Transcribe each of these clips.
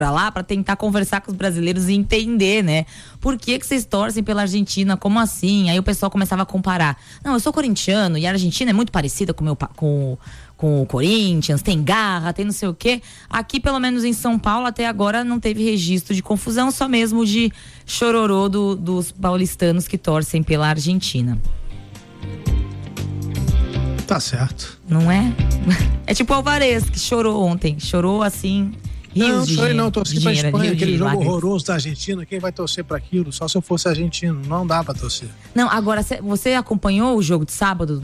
lá para tentar conversar com os brasileiros e entender, né? Por que vocês torcem pela Argentina? Como assim? Aí o pessoal começava a comparar. Não, eu sou corintiano e a Argentina é muito parecida com o Corinthians, tem garra, tem não sei o quê. Aqui, pelo menos em São Paulo, até agora não teve registro de confusão, só mesmo de chororô dos paulistanos que torcem pela Argentina. Tá certo. Não é? É tipo o Alvarez, que chorou ontem. Chorou assim... Não, chorei não, torci pra Espanha, aquele jogo lágrimas. horroroso da Argentina, quem vai torcer pra aquilo? Só se eu fosse argentino, não dá pra torcer. Não, agora, você acompanhou o jogo de sábado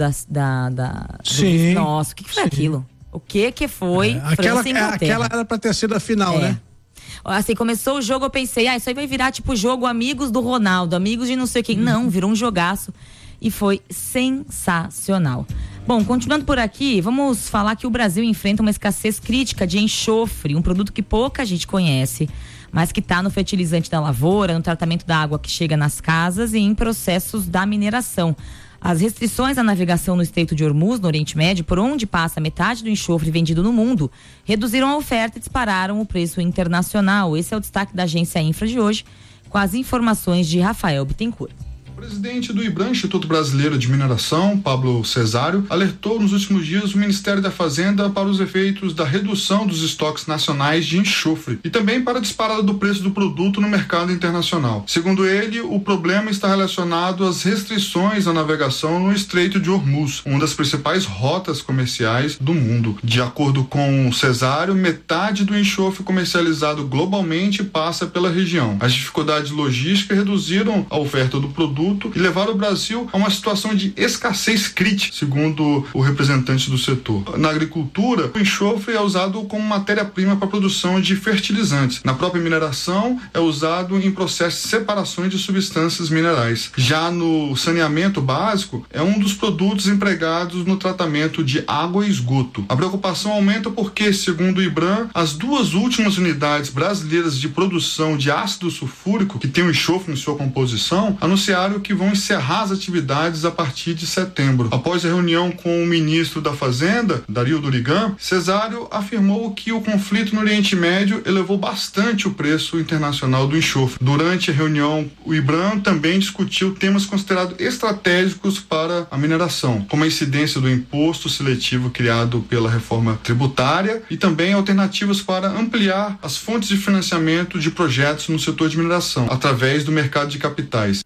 Sim. Nossa, o que foi aquilo? O que foi França e Inglaterra? Aquela era pra ter sido a final, né? Assim, começou o jogo, eu pensei, isso aí vai virar tipo jogo amigos do Ronaldo, amigos de não sei quem. Não, virou um jogaço e foi sensacional. Bom, continuando por aqui, vamos falar que o Brasil enfrenta uma escassez crítica de enxofre, um produto que pouca gente conhece, mas que está no fertilizante da lavoura, no tratamento da água que chega nas casas e em processos da mineração. As restrições à navegação no Estreito de Hormuz, no Oriente Médio, por onde passa metade do enxofre vendido no mundo, reduziram a oferta e dispararam o preço internacional. Esse é o destaque da Agência Infra de hoje, com as informações de Rafael Bittencourt. O presidente do IBRAM, Instituto Brasileiro de Mineração, Pablo Cesário, alertou nos últimos dias o Ministério da Fazenda para os efeitos da redução dos estoques nacionais de enxofre e também para a disparada do preço do produto no mercado internacional. Segundo ele, o problema está relacionado às restrições à navegação no Estreito de Hormuz, uma das principais rotas comerciais do mundo. De acordo com Cesário, metade do enxofre comercializado globalmente passa pela região. As dificuldades logísticas reduziram a oferta do produto e levaram o Brasil a uma situação de escassez crítica, segundo o representante do setor. Na agricultura, o enxofre é usado como matéria-prima para a produção de fertilizantes. Na própria mineração, é usado em processos de separação de substâncias minerais. Já no saneamento básico, é um dos produtos empregados no tratamento de água e esgoto. A preocupação aumenta porque, segundo o IBRAM, as duas últimas unidades brasileiras de produção de ácido sulfúrico, que tem o enxofre em sua composição, anunciaram que vão encerrar as atividades a partir de setembro. Após a reunião com o ministro da Fazenda, Dario Durigan, Cesário afirmou que o conflito no Oriente Médio elevou bastante o preço internacional do enxofre. Durante a reunião, o IBRAM também discutiu temas considerados estratégicos para a mineração, como a incidência do imposto seletivo criado pela reforma tributária e também alternativas para ampliar as fontes de financiamento de projetos no setor de mineração, através do mercado de capitais.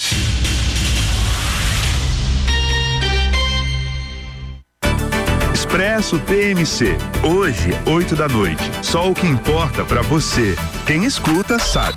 Expresso TMC, hoje, 8 da noite. Só o que importa pra você. Quem escuta sabe.